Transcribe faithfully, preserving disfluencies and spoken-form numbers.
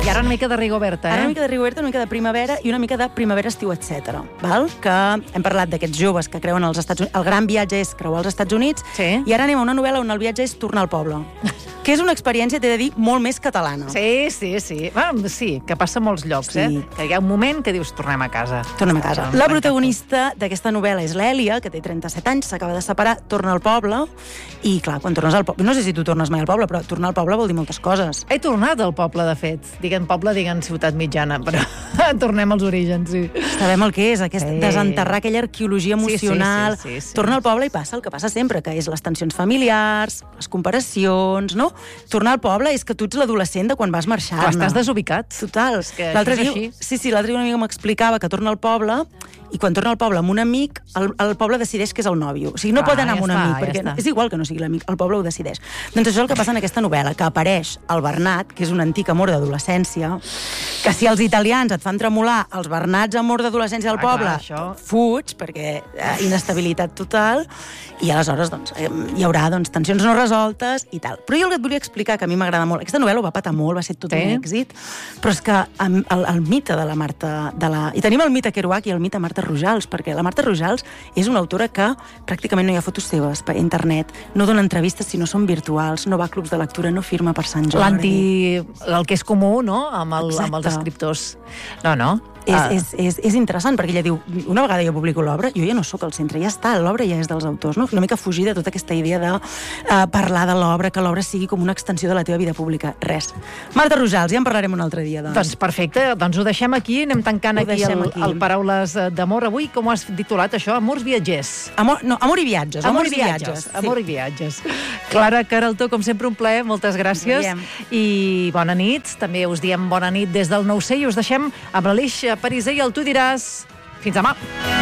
I ara una mica de Rigoberta, eh? Ara una mica de Rigoberta, una mica de primavera i una mica de primavera, estiu, etcètera. Val? Que hem parlat d'aquests joves que creuen als Estats Units. El gran viatge és creuar als Estats Units. Sí. I ara anem a una novel·la on el viatge és tornar al poble. Que és una experiència, t'he de dir, molt més catalana. Sí, sí, sí. Bueno, sí, que passa a molts llocs, Sí. eh? Que hi ha un moment que dius, tornem a casa. Tornem a casa. Ah, La protagonista d'aquesta novel·la és l'Èlia, que té trenta-set anys, s'acaba de separar, torna al poble, i clar, quan tornes al poble... No sé si tu tornes mai al poble, però tornar al poble vol dir moltes coses. He tornat al poble, de fet. Diguen poble, diguen ciutat mitjana, però tornem als orígens, sí. Sabem el que és, aquest Sí. desenterrar aquella arqueologia Sí, sí, emocional. sí, sí, sí. Torna al poble i passa el que passa sempre, que és les tensions familiars, les comparacions, no? Tornar al poble és que tu ets l'adolescent de quan vas marxar-ne. Clar, estàs desubicat. Total. que L'altre això és dia, així. sí, sí, l'altre dia una amiga m'explicava que torna al poble i quan torna al poble amb un amic, el, el poble decideix que és el nòvio. O sigui, no Clar, pot anar amb ja un està, amic, ja perquè està. és igual que no sigui l'amic, el poble ho decideix. Doncs això és el que passa en aquesta novel·la, que apareix el Bernat, que és un antic amor d'adolescència, que si els italians et fan tremolar els Bernats amor d'adolescència del Ah, clar, poble, això. fuig, perquè eh, inestabilitat total, i aleshores doncs, eh, hi haurà doncs, tensions no resoltes i tal. Però jo el que et volia explicar, que a mi m'agrada molt, aquesta novel·la ho va patar molt, va ser tot Sí? un èxit, però és que el, el, el mite de la Marta... De la... I tenim el mite Kerouac i el mite Marta Rojals, perquè la Marta Rojals és una autora que pràcticament no hi ha fotos seves per internet, no dona entrevistes si no són virtuals, no va a clubs de lectura, no firma per Sant Jordi. L'anti... el que és comú, no?, amb, el, amb els Exacte. escriptors. No, no. És, Ah, és, és, és interessant, perquè ella diu, una vegada jo publico l'obra, jo ja no sóc al centre, ja està, l'obra ja és dels autors, no? Una mica fugir de tota aquesta idea de uh, parlar de l'obra, que l'obra sigui com una extensió de la teva vida pública. Res. Marta Rojals, ja en parlarem un altre dia, doncs. Doncs perfecte, doncs ho deixem aquí, anem tancant Ho aquí deixem el, aquí. el Paraules d'amor. Avui, com ho has titulat, això? Amors viatgers. Amor, no, amor i viatges. Amor i viatges. Sí. Amor i viatges. Clara Queraltó, com sempre, un plaer, moltes gràcies. Veiem. I bona nit, també us diem bona nit des del nou C i us deixem amb l'Aleix Pariser i el Tu diràs. Fins demà.